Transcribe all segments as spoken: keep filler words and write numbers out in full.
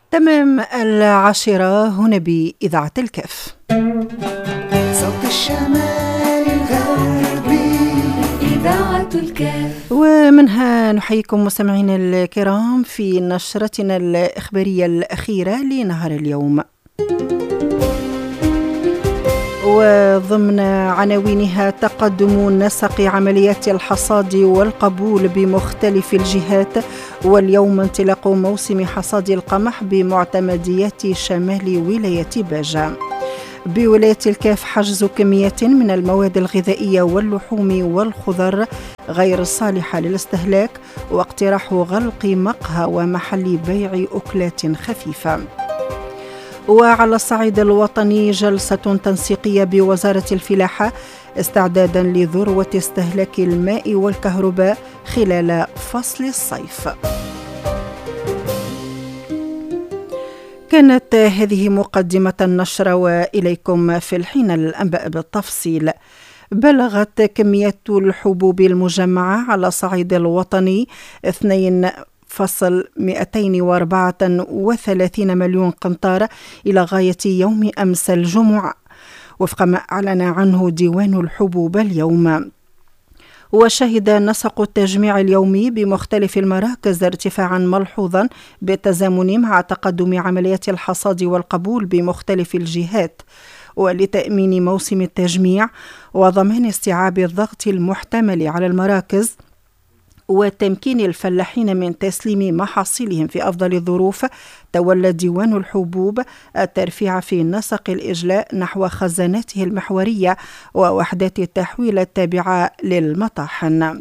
تمام العاشرة هنا بإذاعة الكاف. صوت الشمال الغربي إذاعة الكاف. ومنها نحييكم مستمعينا الكرام في نشرتنا الإخبارية الأخيرة لنهار اليوم، وضمن عناوينها تقدم نسق عمليات الحصاد والقبول بمختلف الجهات، واليوم انطلاق موسم حصاد القمح بمعتمديات شمال ولاية باجة. بولاية الكاف حجز كميات من المواد الغذائية واللحوم والخضر غير الصالحة للاستهلاك، واقتراح غلق مقهى ومحل بيع أكلات خفيفة. وعلى الصعيد الوطني جلسة تنسيقية بوزارة الفلاحة استعدادا لذروة استهلاك الماء والكهرباء خلال فصل الصيف. كانت هذه مقدمة النشرة، وإليكم في الحين الأنباء بالتفصيل. بلغت كميات الحبوب المجمعة على الصعيد الوطني اثنين فاصل مئتين وأربعة وثلاثين مليون قنطار إلى غاية يوم أمس الجمعة، وفق ما أعلن عنه ديوان الحبوب اليوم. وشهد نسق التجميع اليومي بمختلف المراكز ارتفاعا ملحوظا بالتزامن مع تقدم عمليات الحصاد والقبول بمختلف الجهات، ولتأمين موسم التجميع وضمان استيعاب الضغط المحتمل على المراكز وتمكين الفلاحين من تسليم محاصيلهم في أفضل الظروف. تولى ديوان الحبوب الترفيع في نسق الإجلاء نحو خزاناته المحورية ووحدات التحويل التابعة للمطاحن.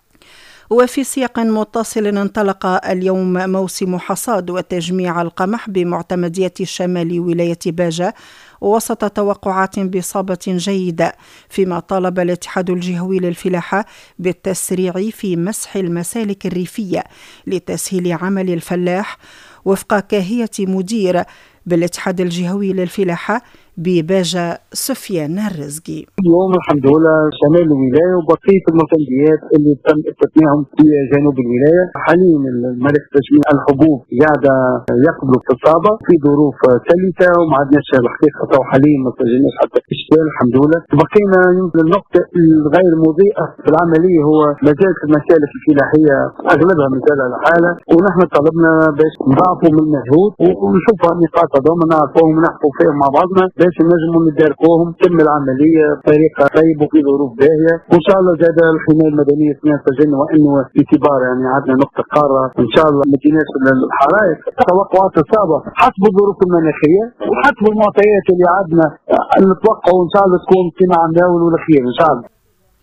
وفي سياق متصل انطلق اليوم موسم حصاد وتجميع القمح بمعتمدية شمال ولاية باجة وسط توقعات بإصابة جيدة، فيما طالب الاتحاد الجهوي للفلاحة بالتسريع في مسح المسالك الريفية لتسهيل عمل الفلاح، وفق كاهية مدير بالاتحاد الجهوي للفلاحة بباجة سفيان الرزقي. اليوم الحمد لله شمال الولاية وبقية المعتمديات اللي تم استثنائهم في جنوب الولاية. حاليا الملك تجميع الحبوب قاعدة يقبل اقتصابه في ظروف سلسة وما عندناش الحقيقة وحاليا ما سجلناش حتى اشكال الحمد لله. بقينا يمكن النقطة الغير مضيئة في العملية هو مازالت المسالك الفلاحية اغلبها مازال على حالة، ونحن طلبنا باش نضاعفوا من المجهود ونشوفوا النقاط هذوما نعرفوهم ونحكوا فيهم مع بعضنا باش نجموا نداركوهم تم العمليه بطريقه طيبه وفي ظروف باهيه، وان شاء الله زاد الحمايه المدنيه سنين سجلنا وانه باعتبار يعني عندنا نقطه قاره ان شاء الله ما تجيناش الحرائق. توقعات الصعبه حسب الظروف المناخيه وحسب المعطيات اللي عندنا نتوقعوا ان شاء الله تكون كما عملنا والخير ان شاء الله.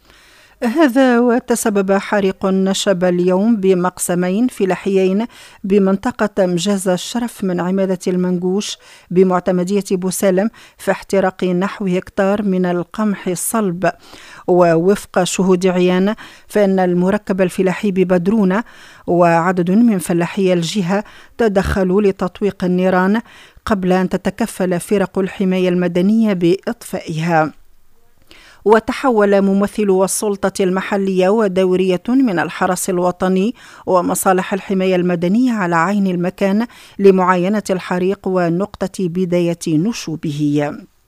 هذا وتسبب حريق نشب اليوم بمقسمين فلاحيين بمنطقة مجاز الشرف من عمادة المنقوش بمعتمدية بوسالم في احتراق نحو هكتار من القمح الصلب. ووفق شهود عيان فإن المركب الفلاحي ببدرونة وعدد من فلاحي الجهة تدخلوا لتطويق النيران قبل أن تتكفل فرق الحماية المدنية بإطفائها. وتحول ممثلو السلطة المحلية ودورية من الحرس الوطني ومصالح الحماية المدنية على عين المكان لمعاينة الحريق ونقطة بداية نشوبه.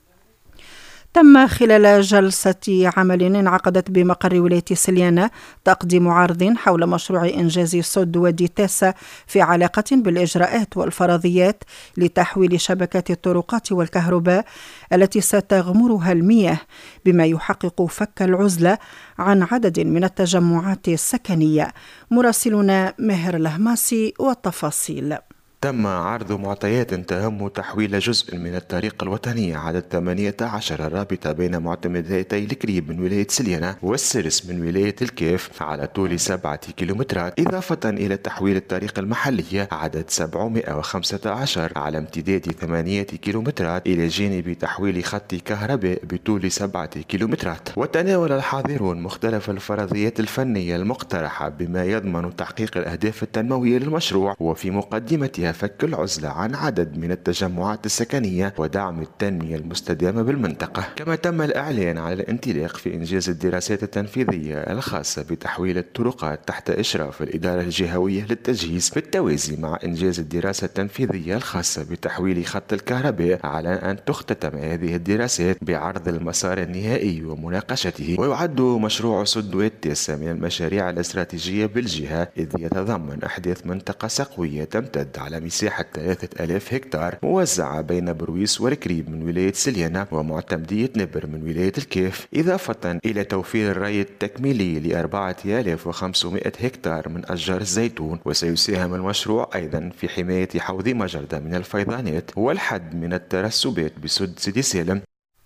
تم خلال جلسة عمل انعقدت بمقر ولاية سليانة تقديم عرض حول مشروع إنجاز سد ودي تاسة في علاقة بالإجراءات والفرضيات لتحويل شبكات الطرقات والكهرباء التي ستغمرها المياه، بما يحقق فك العزلة عن عدد من التجمعات السكنية. مراسلنا ماهر الهماسي والتفاصيل. تم عرض معطيات تهم تحويل جزء من الطريق الوطني عدد ثمانية عشر الرابطة بين معتمديتي الكريب من ولاية سليانة والسرس من ولاية الكاف على طول سبعة كيلومترات، إضافة إلى تحويل الطريق المحلية عدد سبعمائة وخمسة عشر على امتداد ثمانية كيلومترات إلى جانب تحويل خط كهرباء بطول سبعة كيلومترات. وتناول الحاضرون مختلف الفرضيات الفنية المقترحة بما يضمن تحقيق الأهداف التنموية للمشروع، وفي مقدمتها فيها فك العزلة عن عدد من التجمعات السكنية ودعم التنمية المستدامة بالمنطقة. كما تم الإعلان على الانطلاق في إنجاز الدراسات التنفيذية الخاصة بتحويل الطرقات تحت إشراف الإدارة الجهوية للتجهيز، بالتوازي مع إنجاز الدراسة التنفيذية الخاصة بتحويل خط الكهرباء، على أن تختتم هذه الدراسات بعرض المسار النهائي ومناقشته. ويعد مشروع سدوات التاسع من المشاريع الاستراتيجية بالجهة، إذ يتضمن إحداث منطقة سقوية تمتد على مساحة ثلاثة آلاف هكتار موزعة بين برويس والكريب من ولاية سليانة ومعتمدية نبر من ولاية الكيف، إضافة إلى توفير الري التكميلي ل أربعة آلاف وخمسمائة هكتار من أشجار الزيتون. وسيساهم المشروع أيضا في حماية حوض مجردة من الفيضانات والحد من الترسبات بسد سيدي سالم.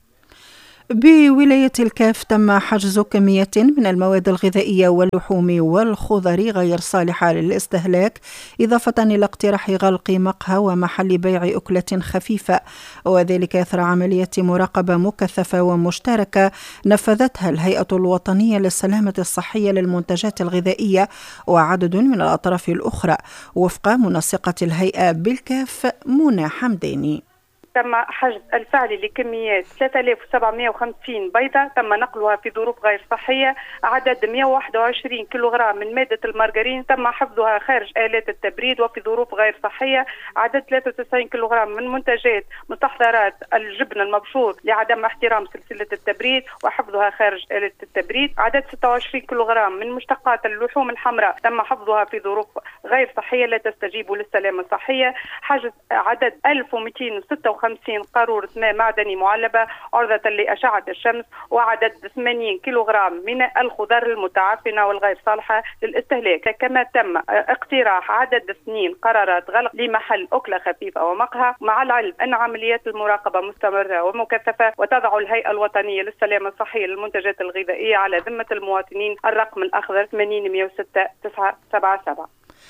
بولاية الكاف تم حجز كمية من المواد الغذائية واللحوم والخضر غير صالحة للاستهلاك، إضافة إلى اقتراح غلق مقهى ومحل بيع أكلة خفيفة، وذلك إثر عملية مراقبة مكثفة ومشتركة نفذتها الهيئة الوطنية للسلامة الصحية للمنتجات الغذائية وعدد من الأطراف الأخرى، وفق منسقة الهيئة بالكاف منى حمداني. تم حجز الفعلي لكميات ثلاثة آلاف وسبعمائة وخمسين بيضة تم نقلها في ظروف غير صحية. عدد مئة وواحد وعشرين كيلوغرام من مادة المارغرين تم حفظها خارج آلات التبريد وفي ظروف غير صحية. عدد ثلاثة وتسعين كيلوغرام من منتجات مستحضرات الجبن المبشور لعدم احترام سلسلة التبريد وحفظها خارج آلة التبريد. عدد ستة وعشرين كيلوغرام من مشتقات اللحوم الحمراء تم حفظها في ظروف غير صحية لا تستجيب للسلامة الصحية. حجز عدد ألف ومئتين وستة وخمسين قارورة ماء معدني معلبة عرضة لأشعة الشمس. وعدد ثمانين كيلوغرام من الخضر المتعفنة والغير صالحة للاستهلاك. كما تم اقتراح عدد اثنين قرارات غلق لمحل أكلة خفيفة ومقهى، مع العلم أن عمليات المراقبة مستمرة ومكثفة، وتضع الهيئة الوطنية للسلامة الصحية للمنتجات الغذائية على ذمة المواطنين الرقم الأخضر ثمانين مئة وستة تسعة سبعة سبعة.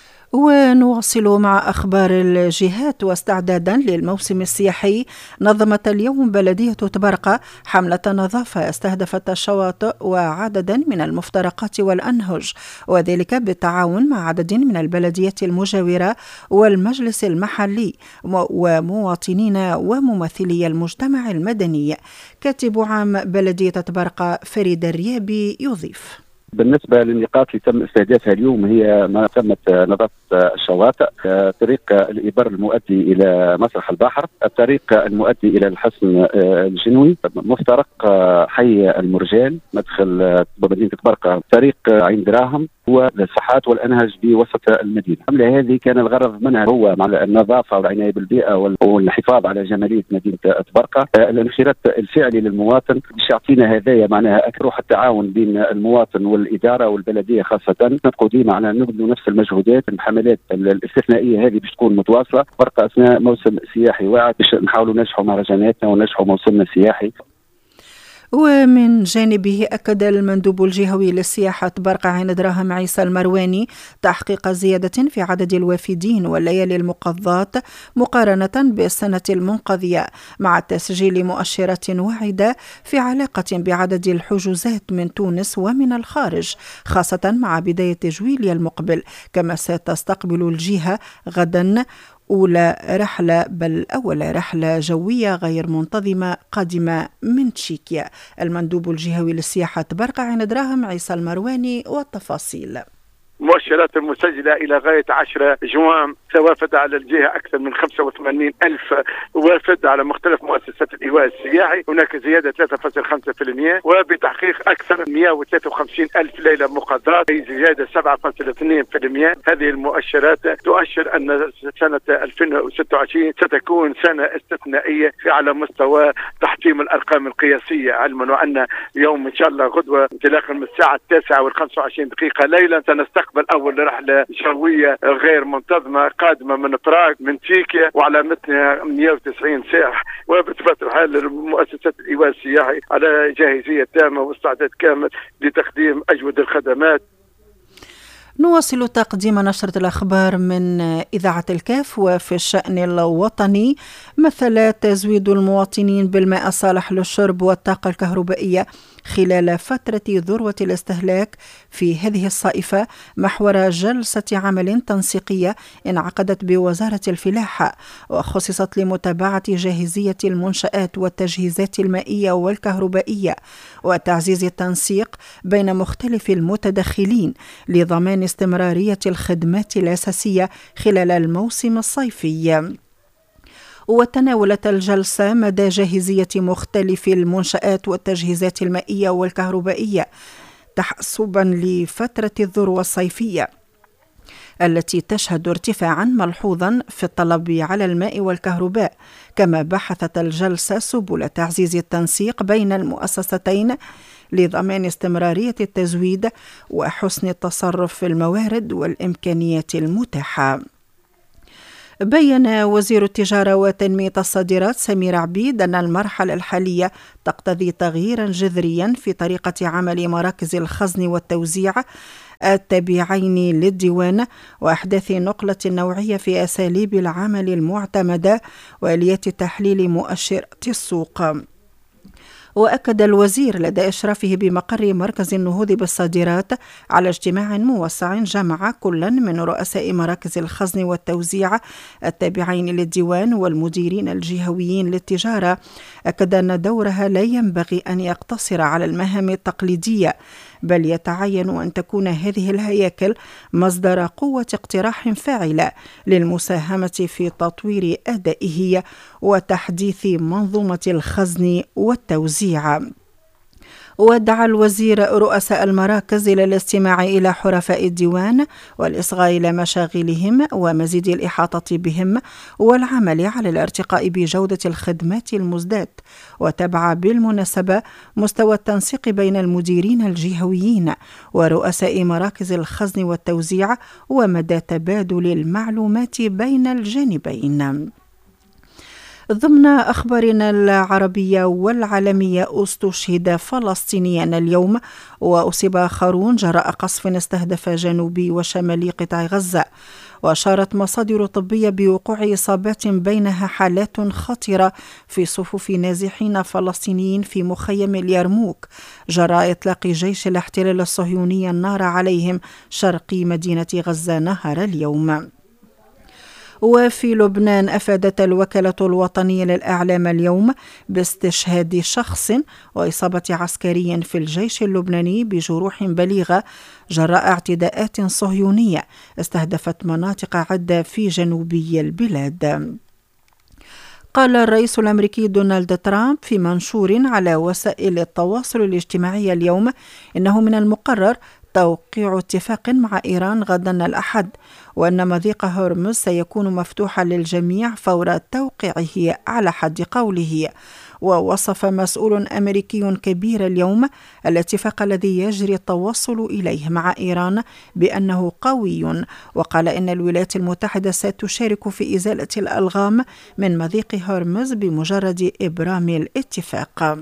ونواصل مع أخبار الجهات. واستعدادا للموسم السياحي، نظمت اليوم بلدية تبرقة حملة نظافة استهدفت الشواطئ وعددا من المفترقات والأنهج، وذلك بالتعاون مع عدد من البلديات المجاورة والمجلس المحلي ومواطنين وممثلي المجتمع المدني. كاتب عام بلدية تبرقة فريد الريابي يضيف: بالنسبة للنقاط اللي تم استهدافها اليوم هي ما تمت نظافة الشواطئ، طريق الإبر المؤدي إلى مسرح البحر، الطريق المؤدي إلى الحصن الجنوي، مفترق حي المرجان مدخل مدينة تبرقة، طريق عين دراهم، والساحات والأنهج بوسط المدينة. الحملة هذه كان الغرض منها هو مع النظافة والعناية بالبيئة والحفاظ على جمالية مدينة تبرقة. الانخراط الفعلي للمواطن باش يعطينا هدايا معناها روح التعاون بين المواطن والإدارة والبلدية خاصة. نبقوا ديما على نبذلوا نفس المجهودات. الحملات الاستثنائية هذه باش تكون متواصلة تبرقة أثناء موسم سياحي واعد باش نحاولوا ننجحوا مهرجاناتنا وننجحوا موسمنا السياحي. ومن جانبه أكد المندوب الجهوي للسياحة تبرقة عين دراهم عيسى المرواني تحقيق زيادة في عدد الوافدين والليالي المقضاة مقارنة بالسنة المنقضية، مع تسجيل مؤشرات واعدة في علاقة بعدد الحجوزات من تونس ومن الخارج، خاصة مع بداية جويليا المقبل. كما ستستقبل الجهة غدا أولى رحلة بل أول رحلة جوية غير منتظمة قادمة من تشيكيا. المندوب الجهوي للسياحة تبرقة عين دراهم عيسى المرواني والتفاصيل. مؤشرات المسجلة إلى غاية عشرة جوان، توافد على الجهة أكثر من خمسة وثمانين ألف وافد على مختلف مؤسسات الإيواء السياحي، هناك زيادة ثلاثة فاصلة خمسة بالمئة، وبتحقيق أكثر من مئة وثلاثة وخمسين ألف ليلة مقضاة، زيادة سبعة فاصلة اثنين بالمئة. هذه المؤشرات تؤشر أن سنة ألفين وستة وعشرين ستكون سنة استثنائية على مستوى تحطيم الأرقام القياسية، علما وأن يوم إن شاء الله غدوة انطلاقا من الساعة التاسعة والخمسة وعشرين دقيقة ليلا سنستقبل أول رحلة جوية غير منتظمة قادمة من براغ من تشيكيا وعلى متنها مئة وتسعين سائح. وبطبيعة الحال مؤسسات الإيواء السياحي على جاهزية تامة واستعداد كامل لتقديم أجود الخدمات. نواصل تقديم نشرة الأخبار من إذاعة الكاف. وفي الشأن الوطني، مثل تزويد المواطنين بالماء الصالح للشرب والطاقة الكهربائية خلال فترة ذروة الاستهلاك في هذه الصائفة محور جلسة عمل تنسيقية انعقدت بوزارة الفلاحة، وخصصت لمتابعة جاهزية المنشآت والتجهيزات المائية والكهربائية وتعزيز التنسيق بين مختلف المتدخلين لضمان استمرارية الخدمات الأساسية خلال الموسم الصيفي. وتناولت الجلسة مدى جاهزية مختلف المنشآت والتجهيزات المائية والكهربائية تحسبا لفترة الذروة الصيفية التي تشهد ارتفاعا ملحوظا في الطلب على الماء والكهرباء. كما بحثت الجلسة سبل تعزيز التنسيق بين المؤسستين لضمان استمرارية التزويد وحسن التصرف في الموارد والإمكانيات المتاحة. بيّن وزير التجارة وتنمية الصادرات سمير عبيد أن المرحلة الحالية تقتضي تغييرا جذريا في طريقة عمل مراكز الخزن والتوزيع التابعين للديوان، وأحداث نقلة نوعية في أساليب العمل المعتمدة وآليات تحليل مؤشرات السوق. وأكد الوزير لدى إشرافه بمقر مركز النهوض بالصادرات على اجتماع موسع جمع كلا من رؤساء مراكز الخزن والتوزيع التابعين للديوان والمديرين الجهويين للتجارة، أكد أن دورها لا ينبغي أن يقتصر على المهام التقليدية، بل يتعين أن تكون هذه الهياكل مصدر قوة اقتراح فاعلة للمساهمة في تطوير أدائه وتحديث منظومة الخزن والتوزيع. ودعا الوزير رؤساء المراكز إلى الاستماع إلى حرفاء الديوان والإصغاء إلى مشاغلهم ومزيد الإحاطة بهم والعمل على الارتقاء بجودة الخدمات المزدات. وتبع بالمناسبة مستوى التنسيق بين المديرين الجهويين ورؤساء مراكز الخزن والتوزيع ومدى تبادل المعلومات بين الجانبين. ضمن أخبارنا العربية والعالمية، استشهد فلسطينيان اليوم وأصيب آخرون جراء قصف استهدف جنوبي وشمالي قطاع غزة. وأشارت مصادر طبية بوقوع إصابات بينها حالات خطرة في صفوف نازحين فلسطينيين في مخيم اليرموك جراء إطلاق جيش الاحتلال الصهيوني النار عليهم شرق مدينة غزة نهار اليوم. وفي لبنان أفادت الوكالة الوطنية للإعلام اليوم باستشهاد شخص وإصابة عسكري في الجيش اللبناني بجروح بليغة جراء اعتداءات صهيونية استهدفت مناطق عدة في جنوبي البلاد. قال الرئيس الأمريكي دونالد ترامب في منشور على وسائل التواصل الاجتماعي اليوم إنه من المقرر توقيع اتفاق مع إيران غدا الأحد، وأن مضيق هرمز سيكون مفتوحا للجميع فور توقيعه على حد قوله. ووصف مسؤول أمريكي كبير اليوم الاتفاق الذي يجري التوصل إليه مع إيران بأنه قوي، وقال إن الولايات المتحدة ستشارك في إزالة الألغام من مضيق هرمز بمجرد إبرام الاتفاق.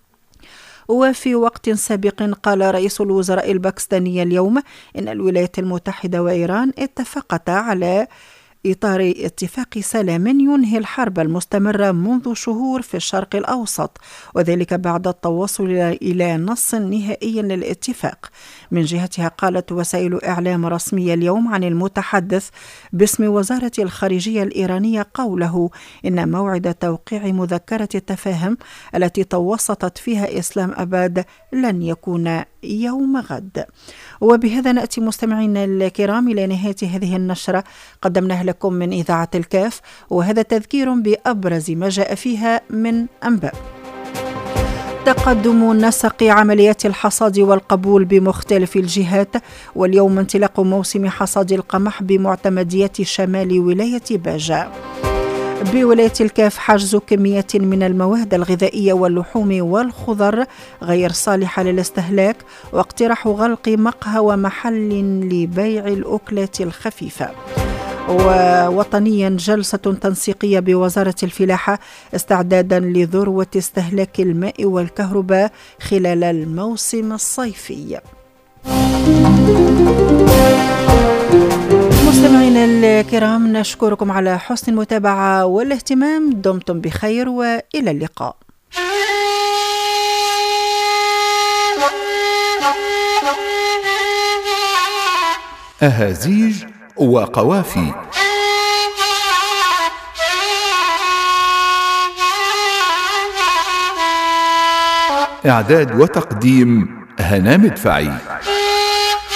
وفي وقت سابق قال رئيس الوزراء الباكستاني اليوم إن الولايات المتحدة وإيران اتفقتا على إطار اتفاق سلام ينهي الحرب المستمرة منذ شهور في الشرق الأوسط، وذلك بعد التوصل إلى نص نهائي للاتفاق. من جهتها قالت وسائل إعلام رسمية اليوم عن المتحدث باسم وزارة الخارجية الإيرانية قوله إن موعد توقيع مذكرة التفاهم التي توسطت فيها إسلام أباد لن يكون يوم غد. وبهذا نأتي مستمعينا الكرام إلى نهاية هذه النشرة قدمناها لكم من إذاعة الكاف، وهذا تذكير بأبرز ما جاء فيها من أنباء. تقدم نسق عمليات الحصاد والقبول بمختلف الجهات، واليوم انطلاق موسم حصاد القمح بمعتمديات شمال ولاية باجة. بولاية الكاف حجز كمية من المواد الغذائية واللحوم والخضر غير صالحة للاستهلاك، واقتراح غلق مقهى ومحل لبيع الأكلات الخفيفة. ووطنيا جلسة تنسيقية بوزارة الفلاحة استعدادا لذروة استهلاك الماء والكهرباء خلال الموسم الصيفي. مستمعينا الكرام، نشكركم على حسن المتابعة والاهتمام. دمتم بخير وإلى اللقاء. أهازيج وقوافي. إعداد وتقديم هنا مدفعي.